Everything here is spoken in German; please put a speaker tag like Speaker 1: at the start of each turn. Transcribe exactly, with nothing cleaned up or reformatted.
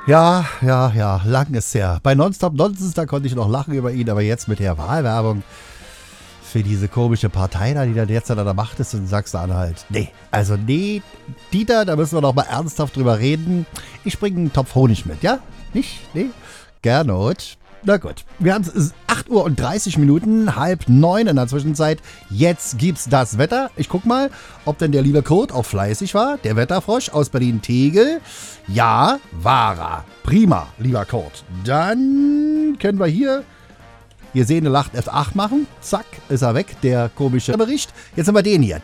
Speaker 1: Ja, ja, ja, lang ist her. Bei Nonstop Nonsense, da konnte ich noch lachen über ihn, aber jetzt mit der Wahlwerbung für diese komische Partei da, die da derzeit an der Macht ist in Sachsen-Anhalt. Nee, also nee, Dieter, da müssen wir noch mal ernsthaft drüber reden. Ich bringe einen Topf Honig mit, ja? Nicht? Nee? Gernot. Na gut, wir haben es acht Uhr und dreißig Minuten, halb neun in der Zwischenzeit. Jetzt gibt's das Wetter. Ich guck mal, ob denn der liebe Kurt auch fleißig war. Der Wetterfrosch aus Berlin-Tegel. Ja, war er. Prima, lieber Kurt. Dann können wir hier, ihr seht, eine Lacht F acht machen. Zack, ist er weg, der komische Bericht. Jetzt haben wir den hier.